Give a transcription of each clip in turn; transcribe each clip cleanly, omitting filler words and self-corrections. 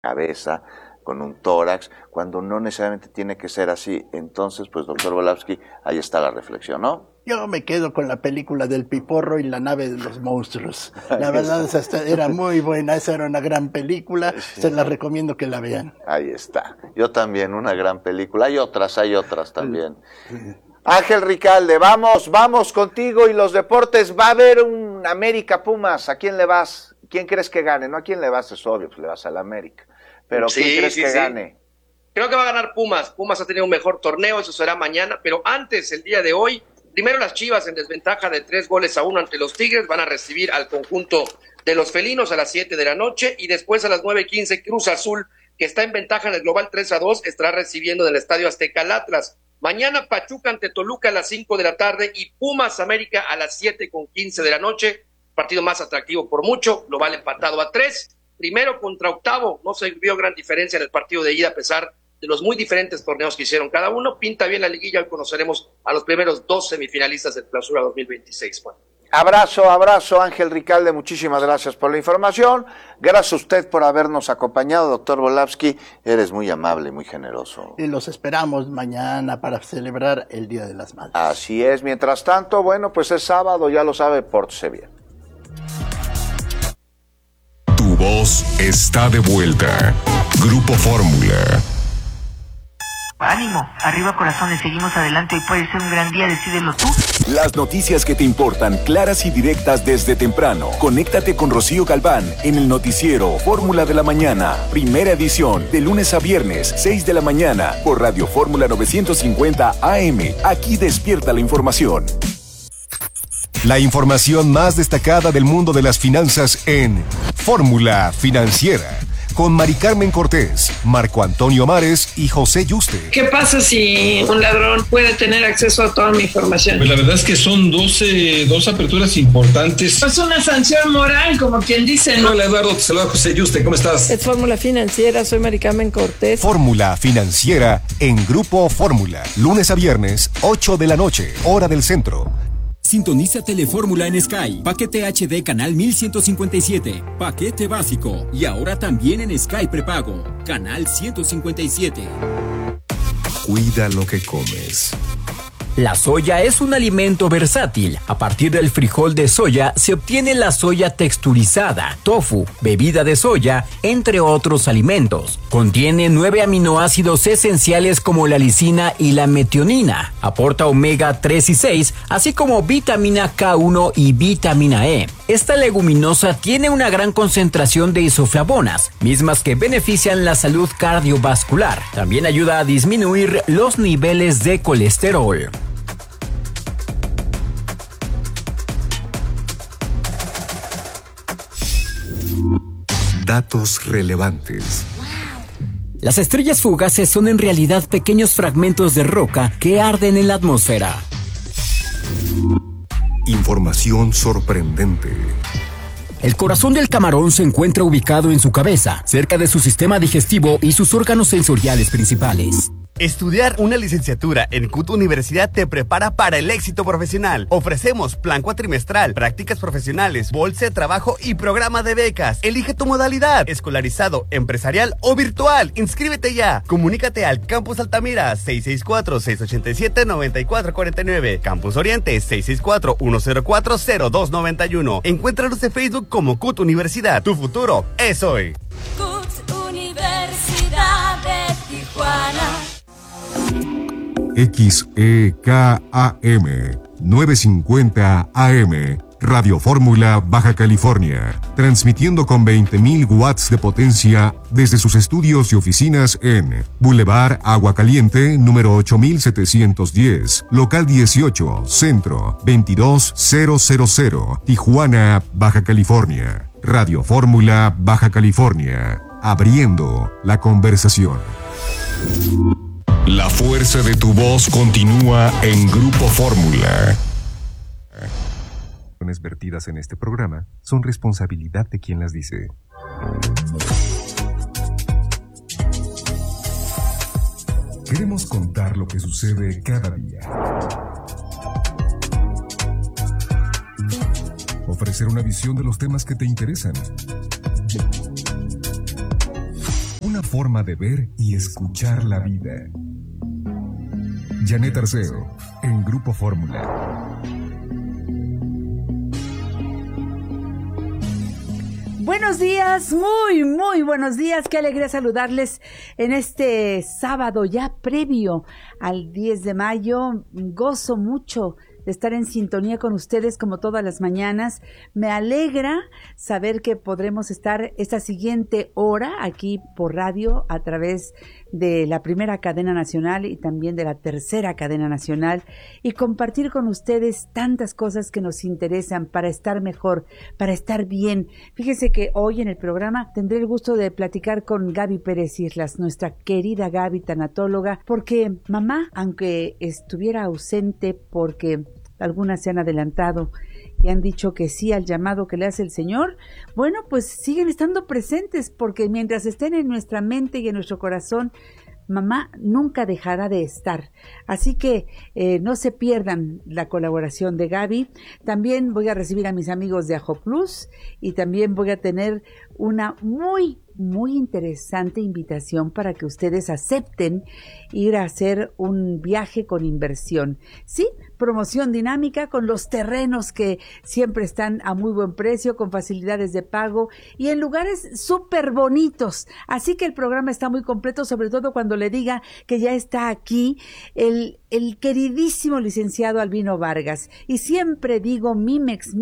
cabeza, con un tórax, cuando no necesariamente tiene que ser así. Entonces, pues, doctor Volapsky, ahí está la reflexión, ¿no? Yo me quedo con la película del Piporro y la nave de los monstruos. La verdad, esa era muy buena, esa era una gran película, se la recomiendo que la vean. Ahí está. Yo también, una gran película. Hay otras también. Ángel Ricalde, vamos contigo y los deportes. Va a haber un América Pumas. ¿A quién le vas? ¿Quién crees que gane? No a quién le vas, es obvio, pues le vas al América. Pero ¿quién crees que gane? Creo que va a ganar Pumas. Pumas ha tenido un mejor torneo, eso será mañana. Pero antes, el día de hoy, primero las Chivas en desventaja de 3-1 ante los Tigres. Van a recibir al conjunto de los felinos a las 7 de la noche. Y después a las 9:15, Cruz Azul, que está en ventaja en el global 3-2, estará recibiendo en el Estadio Azteca al Atlas. Mañana Pachuca ante Toluca a las 5 de la tarde y Pumas América a las 7:15 de la noche. Partido más atractivo por mucho, global empatado a 3. Primero contra octavo, no se vio gran diferencia en el partido de ida a pesar de los muy diferentes torneos que hicieron cada uno. Pinta bien la liguilla, hoy conoceremos a los primeros 2 semifinalistas del Clausura 2026. Bueno. Abrazo, Ángel Ricalde, muchísimas gracias por la información. Gracias a usted por habernos acompañado, doctor Volapsky. Eres muy amable, muy generoso. Y los esperamos mañana para celebrar el Día de las Madres. Así es. Mientras tanto, bueno, pues es sábado, ya lo sabe, pórtese bien. Tu voz está de vuelta. Grupo Fórmula. Ánimo, arriba corazones, seguimos adelante, hoy puede ser un gran día, decídelo tú. Las noticias que te importan, claras y directas desde temprano. Conéctate con Rocío Galván en el noticiero Fórmula de la Mañana, primera edición, de lunes a viernes, 6 de la mañana, por Radio Fórmula 950 AM. Aquí despierta la información. La información más destacada del mundo de las finanzas en Fórmula Financiera, con Mari Carmen Cortés, Marco Antonio Mares y José Yuste. ¿Qué pasa si un ladrón puede tener acceso a toda mi información? Pues la verdad es que son dos aperturas importantes. Es una sanción moral, como quien dice, ¿no? Hola Eduardo, te saluda José Yuste, ¿cómo estás? Es Fórmula Financiera, soy Mari Carmen Cortés. Fórmula Financiera en Grupo Fórmula, lunes a viernes, 8 de la noche, hora del centro. Sintoniza Telefórmula en Sky. Paquete HD canal 1157. Paquete básico. Y ahora también en Sky prepago. Canal 157. Cuida lo que comes. La soya es un alimento versátil. A partir del frijol de soya se obtiene la soya texturizada, tofu, bebida de soya, entre otros alimentos. Contiene 9 aminoácidos esenciales como la lisina y la metionina. Aporta omega 3 y 6, así como vitamina K1 y vitamina E. Esta leguminosa tiene una gran concentración de isoflavonas, mismas que benefician la salud cardiovascular. También ayuda a disminuir los niveles de colesterol. Datos relevantes. Las estrellas fugaces son en realidad pequeños fragmentos de roca que arden en la atmósfera. Información sorprendente. El corazón del camarón se encuentra ubicado en su cabeza, cerca de su sistema digestivo y sus órganos sensoriales principales. Estudiar una licenciatura en CUT Universidad te prepara para el éxito profesional. Ofrecemos plan cuatrimestral, prácticas profesionales, bolsa de trabajo y programa de becas. Elige tu modalidad, escolarizado, empresarial o virtual. Inscríbete ya. Comunícate al Campus Altamira 664-687-9449. Campus Oriente 664-104-0291. Encuéntranos en Facebook como CUT Universidad. Tu futuro es hoy. CUT Universidad de Tijuana. XEKAM 950 AM, Radio Fórmula, Baja California, transmitiendo con 20.000 watts de potencia desde sus estudios y oficinas en Boulevard Agua Caliente, número 8710, local 18, centro 22000, Tijuana, Baja California. Radio Fórmula, Baja California, abriendo la conversación. La fuerza de tu voz continúa en Grupo Fórmula. Las vertidas en este programa son responsabilidad de quien las dice. Queremos contar lo que sucede cada día. Ofrecer una visión de los temas que te interesan. Una forma de ver y escuchar la vida. Janet Arceo, en Grupo Fórmula. Buenos días, muy buenos días. Qué alegría saludarles en este sábado ya previo al 10 de mayo. Gozo mucho de estar en sintonía con ustedes como todas las mañanas. Me alegra saber que podremos estar esta siguiente hora aquí por radio a través de la primera cadena nacional y también de la tercera cadena nacional y compartir con ustedes tantas cosas que nos interesan para estar mejor, para estar bien. Fíjense que hoy en el programa tendré el gusto de platicar con Gaby Pérez Islas, nuestra querida Gaby, tanatóloga, porque mamá, aunque estuviera ausente porque algunas se han adelantado y han dicho que sí al llamado que le hace el Señor, bueno, pues siguen estando presentes, porque mientras estén en nuestra mente y en nuestro corazón, mamá nunca dejará de estar. Así que no se pierdan la colaboración de Gaby. También voy a recibir a mis amigos de Ajo Plus y también voy a tener una muy interesante invitación para que ustedes acepten ir a hacer un viaje con inversión. Sí, promoción dinámica con los terrenos que siempre están a muy buen precio, con facilidades de pago y en lugares súper bonitos. Así que el programa está muy completo, sobre todo cuando le diga que ya está aquí el queridísimo licenciado Albino Vargas. Y siempre digo Mimex,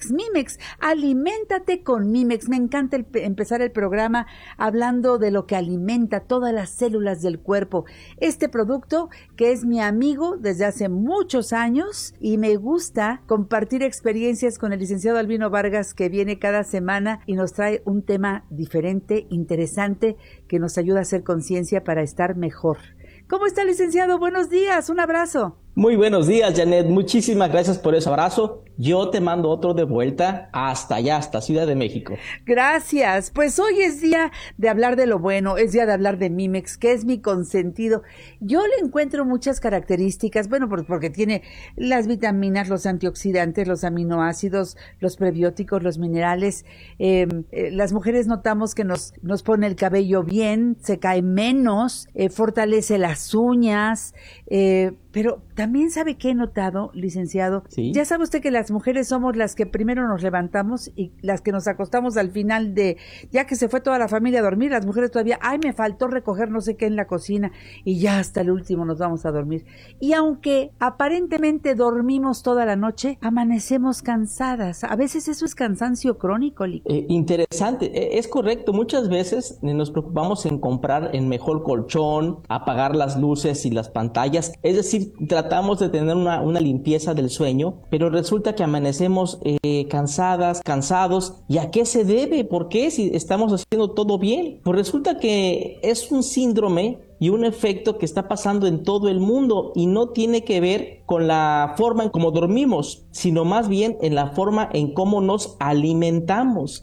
aliméntate con Mimex. Me encanta empezar el programa hablando de lo que alimenta todas las células del cuerpo. Este producto que es mi amigo desde hace muchos años y me gusta compartir experiencias con el licenciado Albino Vargas, que viene cada semana y nos trae un tema diferente, interesante, que nos ayuda a hacer conciencia para estar mejor. ¿Cómo está, licenciado? Buenos días, un abrazo. Muy buenos días, Janet. Muchísimas gracias por ese abrazo. Yo te mando otro de vuelta hasta allá, hasta Ciudad de México. Gracias. Pues hoy es día de hablar de lo bueno, es día de hablar de Mimex, que es mi consentido. Yo le encuentro muchas características, bueno, porque tiene las vitaminas, los antioxidantes, los aminoácidos, los prebióticos, los minerales. Las mujeres notamos que nos pone el cabello bien, se cae menos, fortalece las uñas, pero también sabe que he notado, licenciado, ¿sí? Ya sabe usted que las mujeres somos las que primero nos levantamos y las que nos acostamos al final de, ya que se fue toda la familia a dormir, las mujeres todavía, me faltó recoger no sé qué en la cocina y ya hasta el último nos vamos a dormir. Y aunque aparentemente dormimos toda la noche, amanecemos cansadas. A veces eso es cansancio crónico. Interesante, es correcto. Muchas veces nos preocupamos en comprar el mejor colchón, apagar las luces y las pantallas, es decir, tratamos de tener una limpieza del sueño, pero resulta que amanecemos cansados. ¿Y a qué se debe? ¿Por qué? Si estamos haciendo todo bien. Pues resulta que es un síndrome y un efecto que está pasando en todo el mundo y no tiene que ver con la forma en cómo dormimos, sino más bien en la forma en cómo nos alimentamos.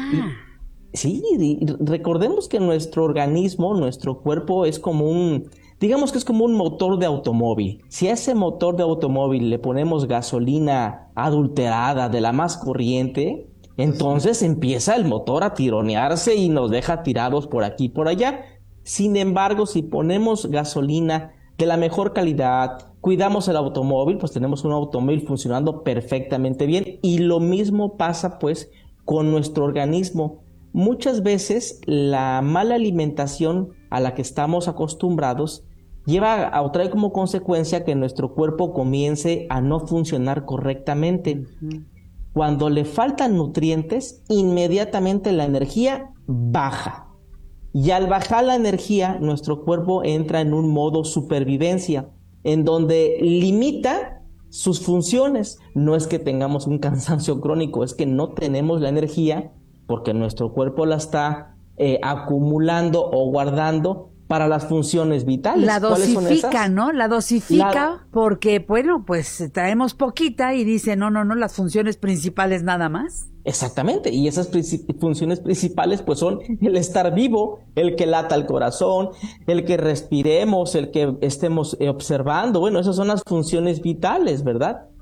Sí, recordemos que nuestro organismo, nuestro cuerpo es como digamos que es como un motor de automóvil. Si a ese motor de automóvil le ponemos gasolina adulterada de la más corriente, entonces empieza el motor a tironearse y nos deja tirados por aquí y por allá. Sin embargo, si ponemos gasolina de la mejor calidad, cuidamos el automóvil, pues tenemos un automóvil funcionando perfectamente bien. Y lo mismo pasa pues con nuestro organismo. Muchas veces la mala alimentación a la que estamos acostumbrados trae como consecuencia que nuestro cuerpo comience a no funcionar correctamente. Cuando le faltan nutrientes, inmediatamente la energía baja. Y al bajar la energía, nuestro cuerpo entra en un modo supervivencia, en donde limita sus funciones. No es que tengamos un cansancio crónico, es que no tenemos la energía porque nuestro cuerpo la está acumulando o guardando para las funciones vitales. La dosifica, ¿no? La dosifica porque, bueno, pues traemos poquita y dice, no, las funciones principales nada más. Exactamente, y esas funciones principales pues son el estar vivo, el que lata el corazón, el que respiremos, el que estemos observando. Bueno, esas son las funciones vitales, ¿verdad?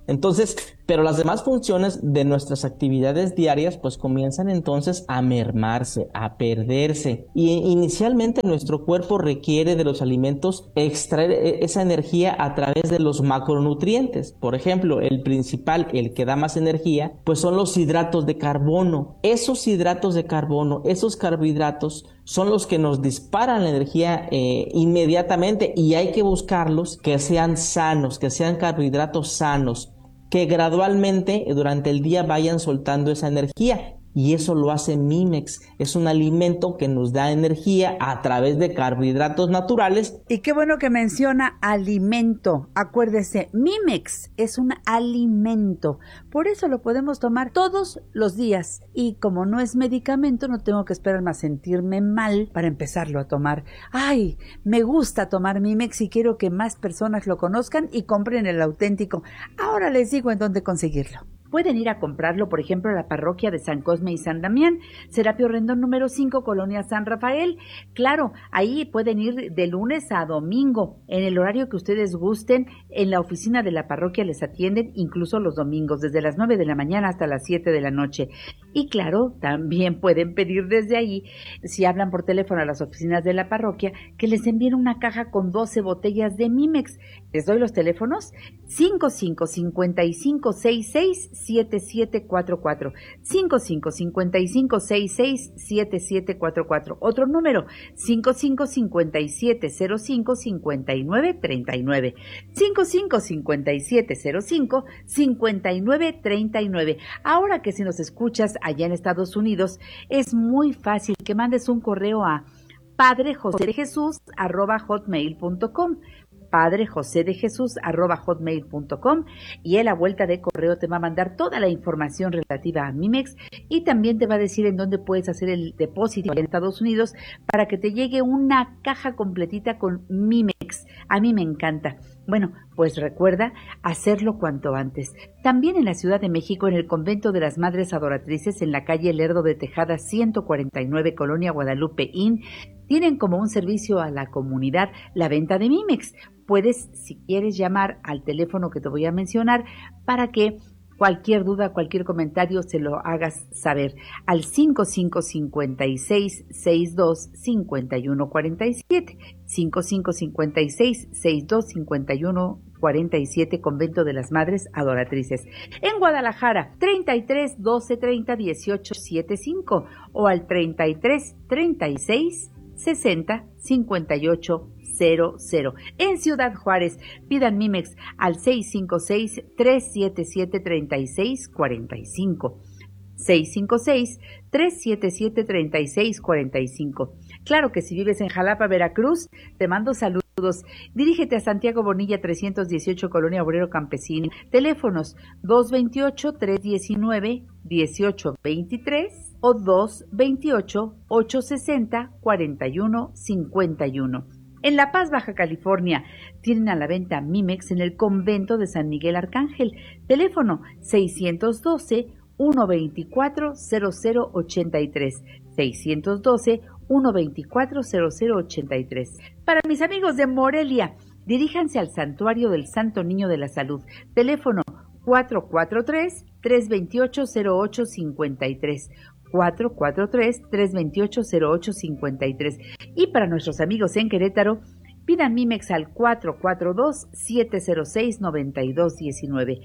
Entonces, pero las demás funciones de nuestras actividades diarias pues comienzan entonces a mermarse, a perderse. Y inicialmente nuestro cuerpo requiere de los alimentos extraer esa energía a través de los macronutrientes. Por ejemplo, el principal, el que da más energía, pues son los hidratos de carbono. Esos hidratos de carbono, esos carbohidratos son los que nos disparan la energía inmediatamente, y hay que buscarlos que sean sanos, que sean carbohidratos sanos, que gradualmente durante el día vayan soltando esa energía. Y eso lo hace Mimex. Es un alimento que nos da energía a través de carbohidratos naturales. Y qué bueno que menciona alimento. Acuérdese, Mimex es un alimento. Por eso lo podemos tomar todos los días. Y como no es medicamento, no tengo que esperarme a sentirme mal para empezarlo a tomar. Ay, me gusta tomar Mimex y quiero que más personas lo conozcan y compren el auténtico. Ahora les digo en dónde conseguirlo. Pueden ir a comprarlo, por ejemplo, a la parroquia de San Cosme y San Damián, Serapio Rendón número 5, Colonia San Rafael. Claro, ahí pueden ir de lunes a domingo, en el horario que ustedes gusten. En la oficina de la parroquia les atienden, incluso los domingos, desde las 9 de la mañana hasta las 7 de la noche. Y claro, también pueden pedir desde ahí, si hablan por teléfono a las oficinas de la parroquia, que les envíen una caja con 12 botellas de Mimex. Les doy los teléfonos: 5555667744, 5555667744. Otro número: 5557055939, 5557055939. Ahora que si nos escuchas allá en Estados Unidos, es muy fácil que mandes un correo a padrejosedejesus@hotmail.com, padrejosedejesus@hotmail.com, y él a vuelta de correo te va a mandar toda la información relativa a Mimex, y también te va a decir en dónde puedes hacer el depósito en Estados Unidos para que te llegue una caja completita con Mimex. A mí me encanta. Bueno, pues recuerda hacerlo cuanto antes. También en la Ciudad de México, en el Convento de las Madres Adoratrices, en la calle Lerdo de Tejada 149, Colonia Guadalupe Inn, tienen como un servicio a la comunidad la venta de Mimex. Puedes, si quieres, llamar al teléfono que te voy a mencionar para que cualquier duda, cualquier comentario se lo hagas saber, al 5556625147, 5556625147, Convento de las Madres Adoratrices. En Guadalajara, 33 12 30 18 75, o al 33 36 60 58 00. En Ciudad Juárez, pidan Mimex al 656-377-3645. 656-377-3645. Claro que si vives en Jalapa, Veracruz, te mando saludos. Dirígete a Santiago Bonilla 318, Colonia Obrero Campesino. Teléfonos 228-319-1823 o 228-860-4151. En La Paz, Baja California, tienen a la venta Mimex en el Convento de San Miguel Arcángel. Teléfono 612-124-0083. 612-124-0083. Para mis amigos de Morelia, diríjanse al Santuario del Santo Niño de la Salud. Teléfono 443-328-0853. 443-328-0853. Y para nuestros amigos en Querétaro, pidan Mimex al 442-706-9219.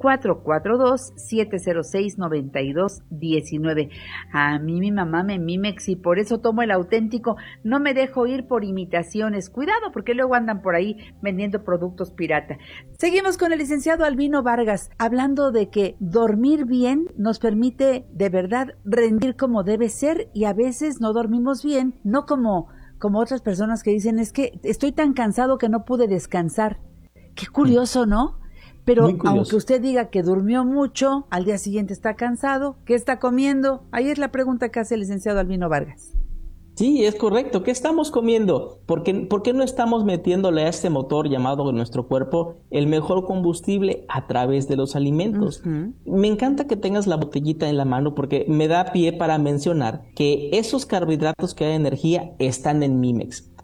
442-706-9219. A mí mi mamá me Mimex y por eso tomo el auténtico. No me dejo ir por imitaciones. Cuidado, porque luego andan por ahí vendiendo productos pirata. Seguimos con el licenciado Albino Vargas, hablando de que dormir bien nos permite de verdad rendir como debe ser, y a veces no dormimos bien, no como otras personas que dicen, es que estoy tan cansado que no pude descansar. Qué curioso, ¿no? Pero aunque usted diga que durmió mucho, al día siguiente está cansado. ¿Qué está comiendo? Ahí es la pregunta que hace el licenciado Albino Vargas. Sí, es correcto. ¿Qué estamos comiendo? ¿Por qué no estamos metiéndole a este motor llamado nuestro cuerpo el mejor combustible a través de los alimentos? Me encanta que tengas la botellita en la mano porque me da pie para mencionar que esos carbohidratos que dan energía están en Mimex.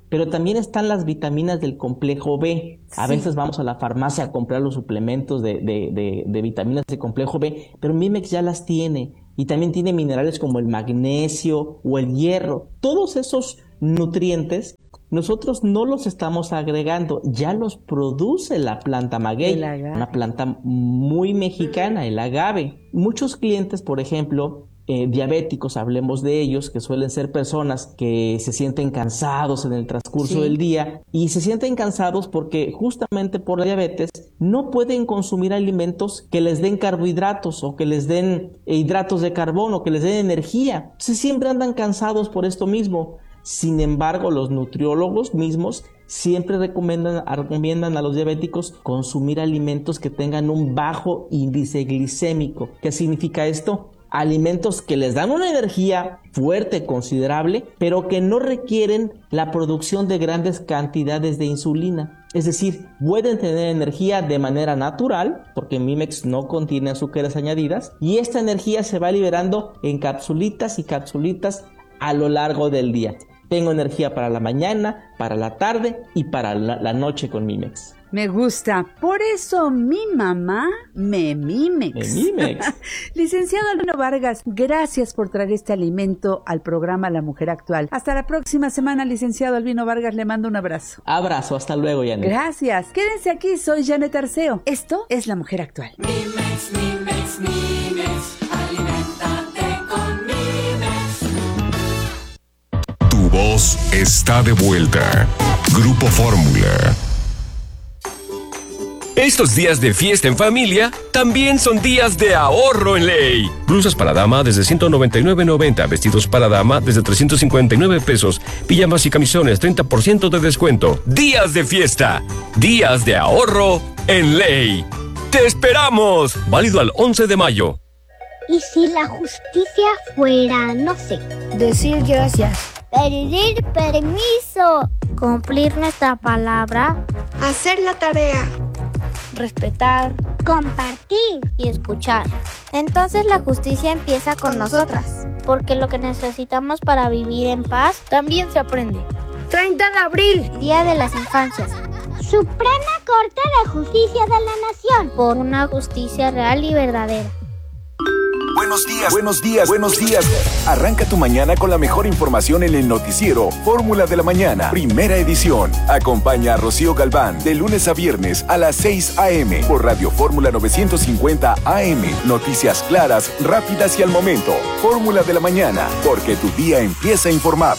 pero también están las vitaminas del complejo B. A veces vamos a la farmacia a comprar los suplementos de vitaminas del complejo B, pero Mimex ya las tiene. Y también tiene minerales como el magnesio o el hierro. Todos esos nutrientes nosotros no los estamos agregando, ya los produce la planta maguey, una planta muy mexicana, el agave. Muchos clientes, por ejemplo, diabéticos, hablemos de ellos, que suelen ser personas que se sienten cansados en el transcurso del día, y se sienten cansados porque justamente por la diabetes no pueden consumir alimentos que les den carbohidratos o que les den hidratos de carbono, que les den energía. Entonces siempre andan cansados por esto mismo. Sin embargo, los nutriólogos mismos siempre recomiendan a los diabéticos consumir alimentos que tengan un bajo índice glicémico. ¿Qué significa esto? Alimentos que les dan una energía fuerte, considerable, pero que no requieren la producción de grandes cantidades de insulina. Es decir, pueden tener energía de manera natural, porque Mimex no contiene azúcares añadidas, y esta energía se va liberando en capsulitas y capsulitas a lo largo del día. Tengo energía para la mañana, para la tarde y para la noche con Mimex. Me gusta. Por eso mi mamá me Mimex. Me Mimex. Licenciado Albino Vargas, gracias por traer este alimento al programa La Mujer Actual. Hasta la próxima semana, licenciado Albino Vargas. Le mando un abrazo. Abrazo. Hasta luego, Janet. Gracias. Quédense aquí. Soy Janet Arceo. Esto es La Mujer Actual. Mimex, Mimex, Mimex. Aliméntate con Mimex. Tu voz está de vuelta. Grupo Fórmula. Estos días de fiesta en familia también son días de ahorro en Ley. Blusas para dama desde $199.90, vestidos para dama desde $359, pijamas y camisones 30% de descuento. Días de fiesta, días de ahorro en Ley. ¡Te esperamos! Válido al 11 de mayo. ¿Y si la justicia fuera, no sé, decir gracias, pedir permiso, cumplir nuestra palabra, hacer la tarea, respetar, compartir y escuchar? Entonces la justicia empieza con nosotras, porque lo que necesitamos para vivir en paz también se aprende. 30 de abril, Día de las Infancias. Suprema Corte de Justicia de la Nación, por una justicia real y verdadera. Buenos días, buenos días, buenos días. Arranca tu mañana con la mejor información en el noticiero Fórmula de la Mañana, primera edición. Acompaña a Rocío Galván de lunes a viernes a las 6 a.m. por Radio Fórmula 950 AM. Noticias claras, rápidas y al momento. Fórmula de la Mañana, porque tu día empieza informado.